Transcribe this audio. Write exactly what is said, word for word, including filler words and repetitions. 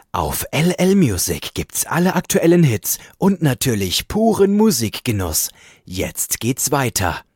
Auf L L Music gibt's alle aktuellen Hits und natürlich puren Musikgenuss. Jetzt geht's weiter.